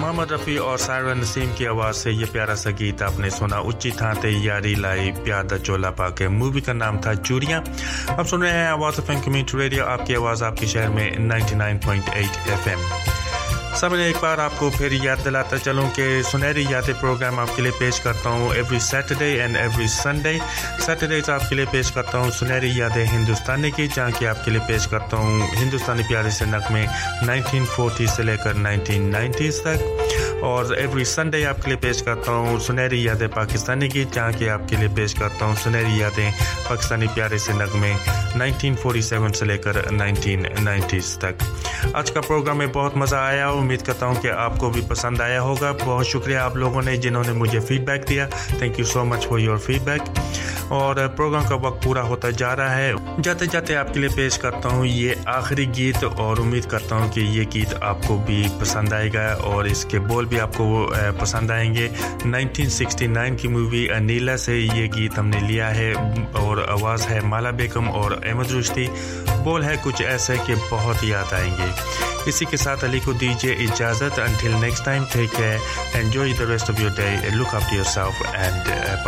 मोहम्मद रफ़ी और सायरा नसीम की आवाज़ से ये प्यारा सा गीत आपने सुना। उच्ची थाते यारी लाई प्यार दा चोला पाके। मूवी का नाम था चूड़ियाँ। अब सुन रहे हैं आवाज़ ऑफ कम्युनिटी रेडियो, आपकी आवाज़ आपके शहर में 99.8 FM। मैं एक बार आपको फिर याद दिलाता चलूं कि सुनहरी यादें प्रोग्राम आपके लिए पेश करता हूं every Saturday and every Sunday. Saturdays आपके लिए पेश करता हूं सुनहरी यादें हिंदुस्तानी की, जहां की आपके लिए पेश करता हूं हिंदुस्तानी प्यारे से नगमे 1940 से लेकर 1990s तक। और एवरी संडे आपके लिए पेश करता हूं सुनहरी यादें पाकिस्तानी की, जहां की आपके लिए पेश करता हूं सुनहरी यादें पाकिस्तानी प्यारे से नगमे 1947 से लेकर 1990s तक। आज का प्रोग्राम में बहुत मज़ा आया, उम्मीद करता हूं कि आपको भी पसंद आया होगा। बहुत शुक्रिया आप लोगों ने जिन्होंने मुझे फीडबैक दिया। Thank you so much for your feedback. और प्रोग्राम का वक्त पूरा होता जा रहा है। जाते जाते आपके लिए पेश करता हूं ये आखिरी गीत, और उम्मीद करता हूं कि ये गीत आपको भी पसंद आएगा और इसके बोल भी आपको पसंद आएंगे। 1969 की मूवी अनीला से ये गीत हमने लिया है और आवाज़ है माला बेगम और अहमद रुश्ती। बोल है कुछ ऐसे कि बहुत याद आएंगे। इसी के साथ अली को दीजिए इजाज़त। Until next time, take care, enjoy the rest of your day, look after yourself and